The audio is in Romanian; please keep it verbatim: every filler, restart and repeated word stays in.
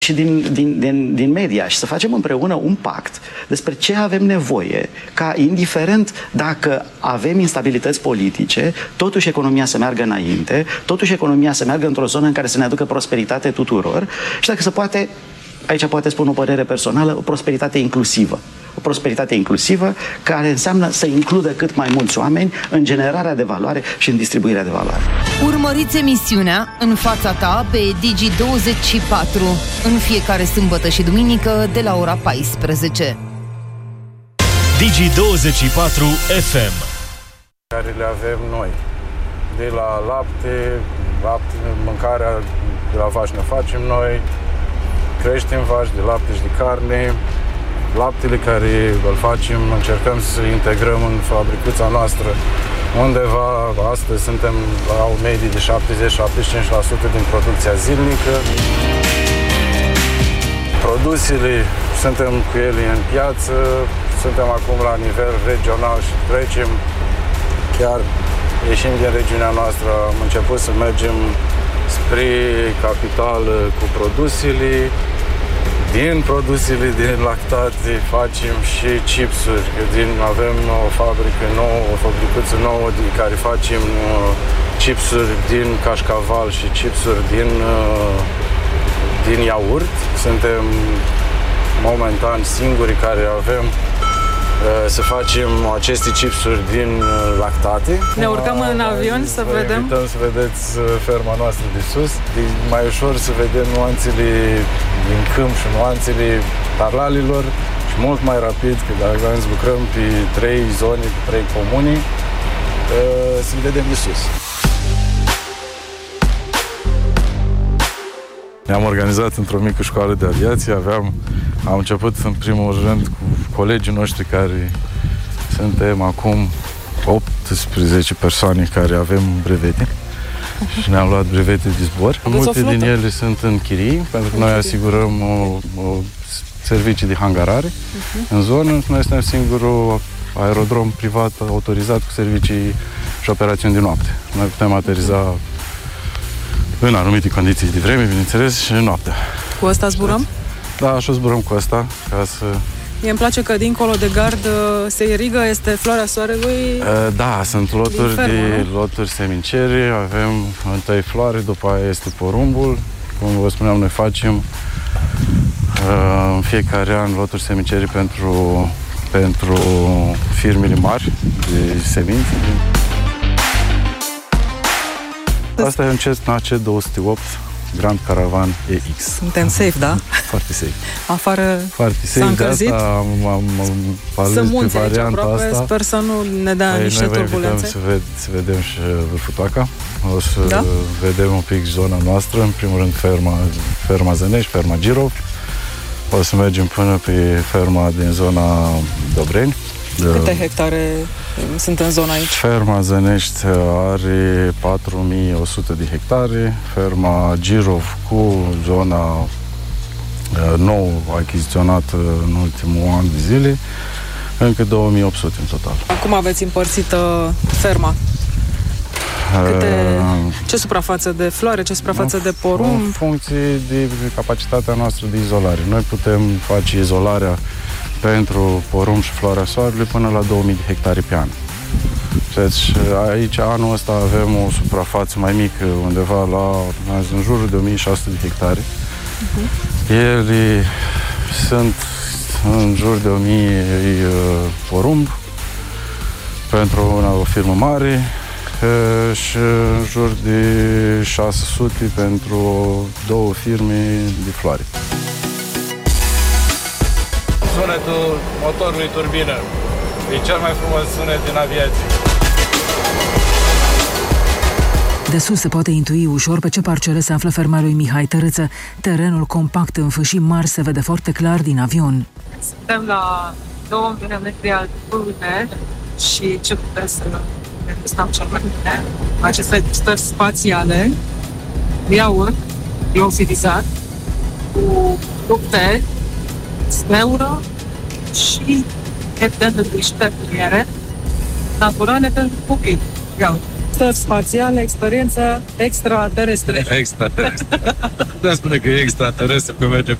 și din, din, din, din media și să facem împreună un pact despre ce avem nevoie, ca indiferent dacă avem instabilități politice, totuși economia să meargă înainte, totuși economia să meargă într-o zonă în care să ne aducă prosperitate tuturor și dacă se poate, aici poate spun o părere personală, o prosperitate inclusivă. O prosperitate inclusivă care înseamnă să includă cât mai mulți oameni în generarea de valoare și în distribuirea de valoare. Urmăriți emisiunea În fața ta pe Digi douăzeci și patru în fiecare sâmbătă și duminică de la ora paisprezece. Digi douăzeci și patru F M, care le avem noi. De la lapte, lapte, mâncarea de la vaci ne facem noi, creștem vaci de lapte și de carne. Laptele care îl facem, încercăm să integrăm în fabricuța noastră. Undeva, astăzi suntem la o medie de șaptezeci la șaptezeci și cinci la sută din producția zilnică. Produsele, suntem cu ele în piață, suntem acum la nivel regional și trecem, chiar ieșim din regiunea noastră, am început să mergem spre capitală cu produsele. Din produsele din lactate facem și chipsuri. Din, avem o fabrică nouă, o fabricuță nouă din care facem uh, chipsuri din cașcaval și chipsuri din, uh, din iaurt. Suntem momentan singurii care avem uh, să facem aceste chipsuri din uh, lactate. Ne urcăm în avion să Vă vedem. invităm să vedeți ferma noastră de sus. E mai ușor să vedem nuanțele din câmp și nuanțele parlalilor și mult mai rapid, că dacă lucrăm pe trei zone, pe trei comuni, să le vedem de sus. Ne-am organizat într-o mică școală de aviație, aveam, am început în primul rând cu colegii noștri care suntem acum optsprezece persoane care avem brevete și ne-am luat brevete de zbor. Multe din ele sunt în chirii, pentru că noi asigurăm o, o servicii de hangarare uh-huh. în zonă. Noi suntem singurul aerodrom privat autorizat cu servicii și operațiuni de noapte. Noi putem ateriza în anumite condiții de vreme, bineînțeles, și noaptea. Cu asta zburăm? Da, și zburăm cu asta, ca să... Mie îmi place că dincolo de gard se irigă, este floarea soarelui. Da, sunt loturi fermă, de nu? loturi semincere, avem întâi floare, după aia este porumbul. Cum vă spuneam, noi facem în fiecare an loturi semincere pentru, pentru firmele mari de semințe. Asta e un Cessna C două sute opt Grand Caravan E X. Suntem safe, da? Foarte safe. Afară Foarte safe. s-a încălzit. De asta am, am, am ales pe varianta aproape, asta. Sper să nu ne dea Păi niște noi turbulențe. Să, ved, să vedem și vârful Taca. O să da? vedem un pic zona noastră. În primul rând ferma, ferma Zănești, ferma Girov. O să mergem până pe ferma din zona Dobreni. Câte hectare sunt în zona aici? Ferma Zănești are patru mii o sută de hectare, ferma Girov cu zona nou achiziționată în ultimul an de zile, încă două mii opt sute în total. Cum aveți împărțită ferma? Câte, ce suprafață de floare, ce suprafață de porumb? În funcție de capacitatea noastră de izolare. Noi putem face izolarea pentru porumb și floarea soarelui până la două mii de hectare pe an. Deci aici anul ăsta avem o suprafață mai mică, undeva la în jurul de o mie șase sute de hectare. Uh-huh. Ele sunt în jur de o mie porumb pentru una, o firmă mare și în jur de șase sute pentru două firme de floare. Sunetul motorului turbină e cel mai frumos sunet din aviație. De sus se poate intui ușor pe ce parcele se află ferma lui Mihai Tărâță. Terenul compact în fâșii mari se vede foarte clar din avion. Suntem la două mii de metri altitudine și ce puteți să ne gustăm cel mai bine? Aceste stări spațiale, iaurt, biofilizat, cu fructe, smeură și evident de niște piliere naturale pentru copii. Iau. stări spațiale, experiență extraterestre. Extraterestre. Da, spune că e extraterestre, că merge